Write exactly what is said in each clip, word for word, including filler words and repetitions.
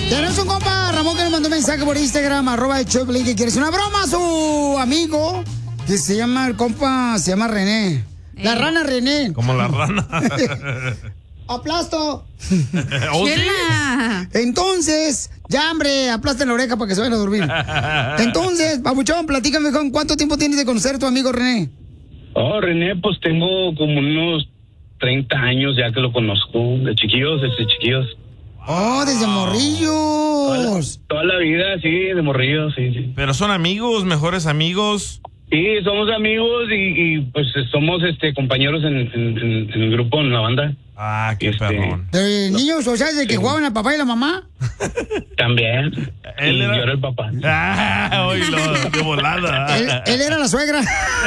Tenemos un compa, Ramón, que nos mandó un mensaje por Instagram, arroba el Choplin, que quiere hacer una broma a su amigo, que se llama, el compa, se llama René. Eh. La rana René. Como la rana. ¡Aplasto! ¿Oh, sí? Entonces, ya, hombre, aplasta la oreja para que se vayan a dormir. Entonces, papuchón, platícame, con ¿cuánto tiempo tienes de conocer a tu amigo René? Oh, René, pues tengo como unos treinta años ya que lo conozco, de chiquillos, desde chiquillos. Oh, desde morrillos. Toda la, toda la vida, sí, de morrillos, sí, sí. Pero son amigos, mejores amigos. Sí, somos amigos y, y pues somos este compañeros en, en, en, en el grupo, en la banda. Ah, qué este, perrón. ¿De niños, o sea, de que sí. jugaban al papá y la mamá? También. Él y era... yo era el papá. Ah, oílo, de volada. Él, él era la suegra.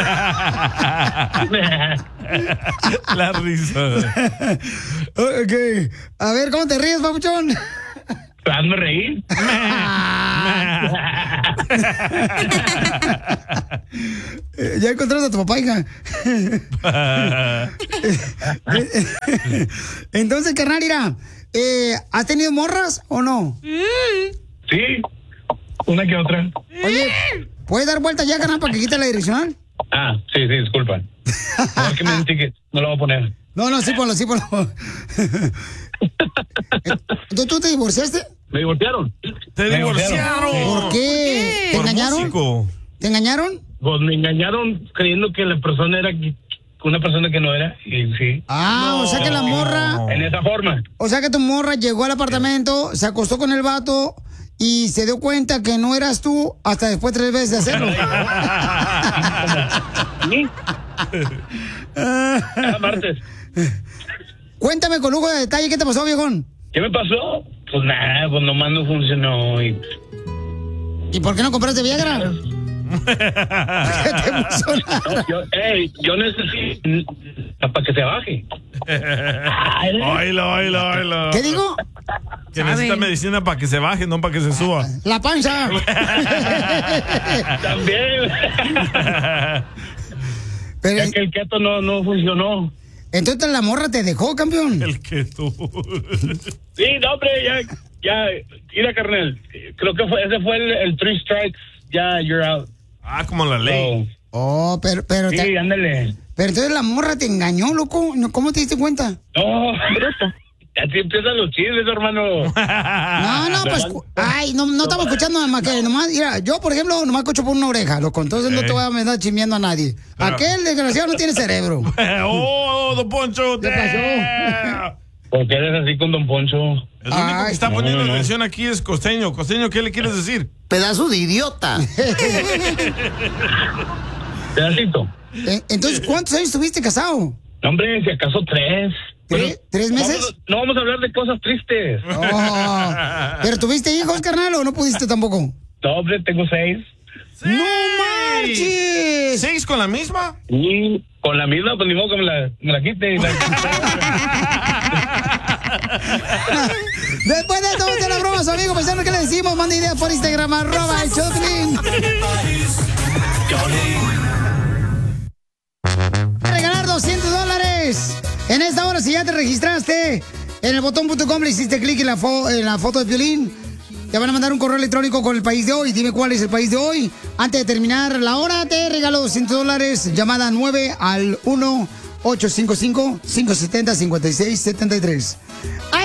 La risa. Ok. A ver, ¿cómo te ríes, papuchón? Hazme reír. Ya encontraste a tu papá, hija. Entonces, carnal, mira, eh, ¿has tenido morras o no? Sí, una que otra. Oye, ¿puedes dar vuelta ya, carnal, para que quite la direccional? Ah, sí, sí, disculpa. No, que me den ticket, no lo voy a poner. No, no, sí, ponlo, sí, ponlo. ¿Entonces tú te divorciaste? Me divorciaron. ¡Te divorciaron! ¿Por qué? ¿Te Por engañaron? músico. ¿Te engañaron? Pues me engañaron creyendo que la persona era una persona que no era, y sí. Ah, no. O sea que la morra... En esa forma. O sea que tu morra llegó al apartamento, se acostó con el vato y se dio cuenta que no eras tú hasta después tres veces de hacerlo. ¿Sí? Cada martes. Cuéntame con lujo de detalle, ¿qué te pasó, viejón? ¿Qué me pasó? Pues nada, pues nomás no funcionó. ¿Y, ¿Y por qué no compraste Viagra? ¿Qué te no, yo, hey, yo necesito para que se baje. Oílo, oílo, oílo. ¿Qué digo? Que necesita medicina para que se baje, no para que se suba. La panza. También. Pero, ya que el keto no, no funcionó. Entonces la morra te dejó, campeón. El keto. Sí, no, hombre, ya, ya, mira, carnal. Creo que fue, ese fue el, el three strikes. Ya, you're out. Ah, como la ley. Oh, oh pero, pero. Sí, te... ándale. Pero entonces la morra te engañó, loco. ¿Cómo te diste cuenta? No, así empiezan los chismes, hermano. No, no, pues, ay, no, no estamos escuchando nada más que, nomás, mira, yo, por ejemplo, nomás escucho por una oreja, loco, entonces eh. no te voy a andar chismeando a nadie. Pero... Aquel desgraciado no tiene cerebro. ¡Oh, don Poncho! ¿Qué pasó? ¿Por qué eres así con don Poncho? El único ay, que está no, poniendo no, no. atención aquí es Costeño. Costeño, ¿qué le quieres decir? Pedazo de idiota. Pedacito. Entonces, ¿cuántos años estuviste casado? No, hombre, si acaso tres. ¿Tres, ¿tres meses? No vamos, no vamos a hablar de cosas tristes. Oh, ¿pero tuviste hijos, carnal, o no pudiste tampoco? No, hombre, tengo seis. ¡Seis! ¡No marches! ¿Seis con la misma? Sí, con la misma, pues ni modo que me la, me la quite. La... Después de todo, de la broma, su amigo, pensando que le decimos, manda ideas por Instagram, arroba el Choplin. Regalar doscientos dólares. En esta hora, si ya te registraste en el botón punto com, le hiciste clic en la, fo en la foto de Piolín, te van a mandar un correo electrónico con el país de hoy. Dime cuál es el país de hoy. Antes de terminar la hora, te regalo doscientos dólares. Llamada nueve al uno ocho cinco cinco, cinco siete cero, cinco seis siete tres.